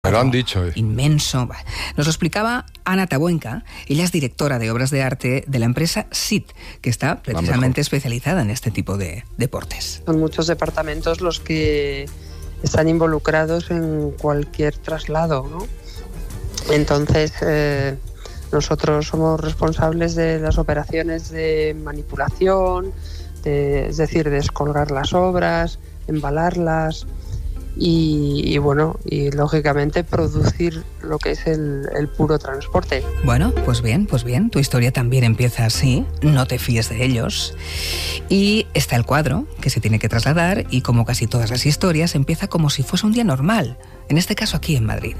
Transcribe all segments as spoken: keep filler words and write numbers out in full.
Me lo han dicho. Eh. Inmenso. Nos lo explicaba Ana Tabuenca. Ella es directora de obras de arte de la empresa S I T, que está precisamente especializada en este tipo de deportes. Son muchos departamentos los que están involucrados en cualquier traslado, ¿no? Entonces, eh, nosotros somos responsables de las operaciones de manipulación, de, es decir, descolgar las obras, embalarlas. Y, y bueno, y lógicamente producir lo que es el, el puro transporte. Bueno, pues bien, pues bien, tu historia también empieza así, no te fíes de ellos. Y está el cuadro que se tiene que trasladar y, como casi todas las historias, empieza como si fuese un día normal, en este caso aquí en Madrid.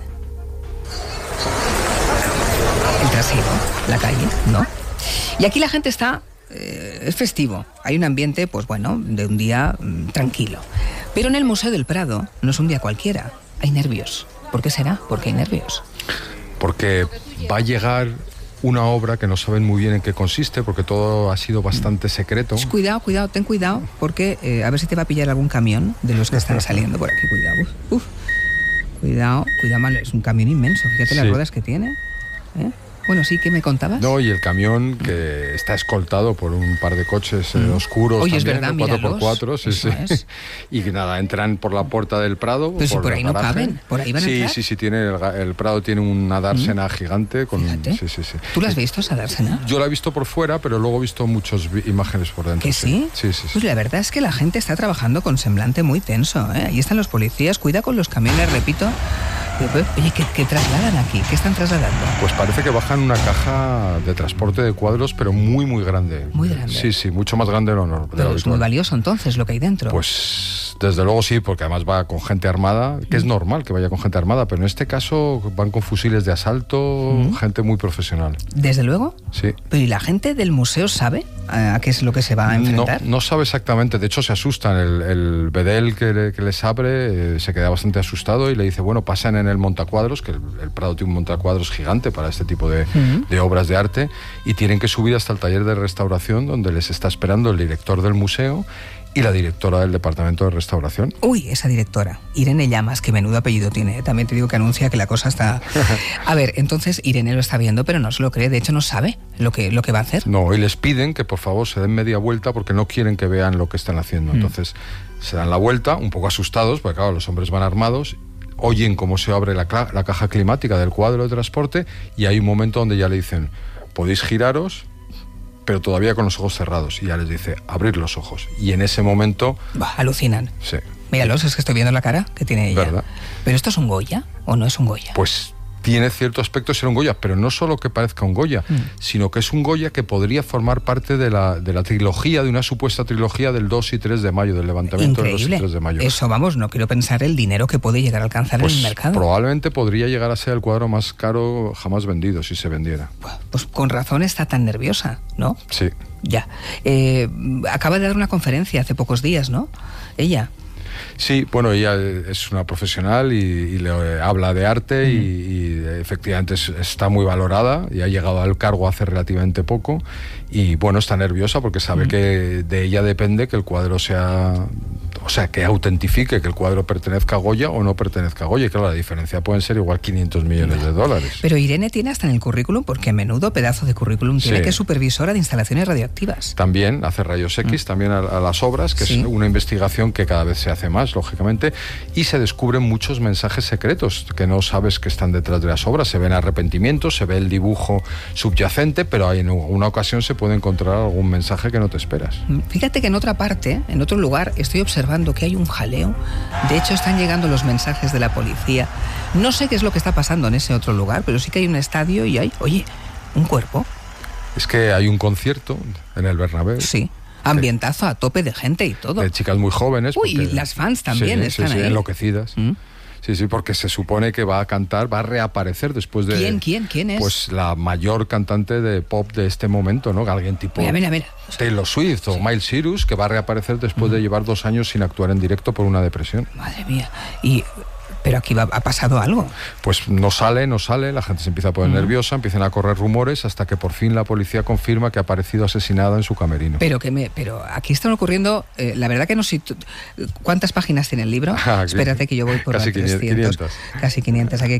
El trasiego, la calle, ¿no? Y aquí la gente está, eh, es festivo, hay un ambiente, pues bueno, de un día mmm, tranquilo. Pero en el Museo del Prado no es un día cualquiera, hay nervios. ¿Por qué será? ¿Por qué hay nervios? Porque va a llegar una obra que no saben muy bien en qué consiste, porque todo ha sido bastante secreto. Pues cuidado, cuidado, ten cuidado, porque eh, a ver si te va a pillar algún camión de los que están saliendo por aquí. Cuidado, uf, uf. Cuidado, cuidado, mal, es un camión inmenso, fíjate sí. Las ruedas que tiene, ¿eh? Bueno, sí, ¿qué me contabas? No, y el camión que está escoltado por un par de coches eh, mm. oscuros. Oye, también, es verdad, cuatro por cuatro, sí, sí. Es. Y que nada, entran por la puerta del Prado. Pero si por, por ahí no garaje. caben, por ahí van a sí, entrar. Sí, sí, sí, tiene el, el Prado tiene una dársena mm. gigante. Con, Fíjate. Sí, sí, sí. ¿Tú la has visto, esa dársena? Yo la he visto por fuera, pero luego he visto muchas imágenes por dentro. ¿Que sí? Sí, sí, sí. Pues la verdad es que la gente está trabajando con semblante muy tenso, ¿eh? Ahí están los policías, cuida con los camiones, repito. Oye, ¿qué, ¿qué trasladan aquí? ¿Qué están trasladando? Pues parece que bajan una caja de transporte de cuadros, pero muy, muy grande. Muy grande. Sí, sí, mucho más grande de lo normal. Pero es muy valioso entonces lo que hay dentro. Pues desde luego sí, porque además va con gente armada, que es normal que vaya con gente armada, pero en este caso van con fusiles de asalto, ¿Mm? gente muy profesional. ¿Desde luego? Sí. ¿Pero y la gente del museo sabe a qué es lo que se va a enfrentar? No, no sabe exactamente, de hecho se asustan. El, el bedel que, que les abre eh, se queda bastante asustado y le dice, bueno, pasan en el montacuadros, que el, el Prado tiene un montacuadros gigante para este tipo de, uh-huh. de obras de arte, y tienen que subir hasta el taller de restauración donde les está esperando el director del museo y la directora del departamento de restauración. Uy, esa directora, Irene Llamas, que menudo apellido tiene. También te digo que anuncia que la cosa está... A ver, entonces Irene lo está viendo, pero no se lo cree. De hecho, no sabe lo que, lo que va a hacer. No, y les piden que por favor se den media vuelta porque no quieren que vean lo que están haciendo. Mm. Entonces se dan la vuelta, un poco asustados, porque claro, los hombres van armados, oyen cómo se abre la, la caja climática del cuadro de transporte y hay un momento donde ya le dicen, podéis giraros, pero todavía con los ojos cerrados, y ya les dice, abrir los ojos, y en ese momento... Bah, alucinan. Sí. Míralos, es que estoy viendo la cara que tiene ella. ¿Verdad? ¿Pero esto es un Goya o no es un Goya? Pues tiene cierto aspecto de ser un Goya, pero no solo que parezca un Goya, mm. sino que es un Goya que podría formar parte de la, de la trilogía, de una supuesta trilogía del dos y tres de mayo, del levantamiento Increíble. del dos y tres de mayo. Eso, vamos, no quiero pensar el dinero que puede llegar a alcanzar pues en el mercado. Probablemente podría llegar a ser el cuadro más caro jamás vendido, si se vendiera. Pues con razón está tan nerviosa, ¿no? Sí. Ya. Eh, acaba de dar una conferencia hace pocos días, ¿no? Ella. Sí, bueno, ella es una profesional y, y le habla de arte mm. y, y efectivamente es, está muy valorada y ha llegado al cargo hace relativamente poco y bueno, está nerviosa porque sabe mm. que de ella depende que el cuadro sea... O sea, que autentifique que el cuadro pertenezca a Goya o no pertenezca a Goya. Y claro, la diferencia pueden ser igual quinientos millones de dólares. Pero Irene tiene hasta en el currículum, porque menudo pedazo de currículum tiene, sí. que es supervisora de instalaciones radioactivas. También hace rayos X, mm. también a, a las obras, que sí. es una investigación que cada vez se hace más, lógicamente, y se descubren muchos mensajes secretos que no sabes que están detrás de las obras. Se ven arrepentimientos, se ve el dibujo subyacente, pero en una ocasión se puede encontrar algún mensaje que no te esperas. Fíjate que en otra parte, en otro lugar, estoy observando que hay un jaleo. De hecho, están llegando los mensajes de la policía. No sé qué es lo que está pasando en ese otro lugar, pero sí que hay un estadio y hay, oye, un cuerpo. Es que hay un concierto en el Bernabéu. Sí. Ambientazo a tope de gente y todo. De chicas muy jóvenes. Uy, y las fans también sí, están sí, sí, ahí. enloquecidas. ¿Mm? Sí, sí, porque se supone que va a cantar, va a reaparecer después de... ¿Quién, quién, quién es? Pues la mayor cantante de pop de este momento, ¿no? Alguien tipo... Mira, mira, mira. Taylor Swift o sí. Miley Cyrus, que va a reaparecer después mm. de llevar dos años sin actuar en directo por una depresión. Madre mía. Y Pero aquí va, ha pasado algo. Pues no sale, no sale, la gente se empieza a poner uh-huh. nerviosa, empiezan a correr rumores hasta que por fin la policía confirma que ha aparecido asesinada en su camerino. Pero que me, pero aquí están ocurriendo, eh, la verdad que no sé, ¿cuántas páginas tiene el libro? Ah, Espérate que yo voy por casi trescientos, quinientas. Casi quinientas, aquí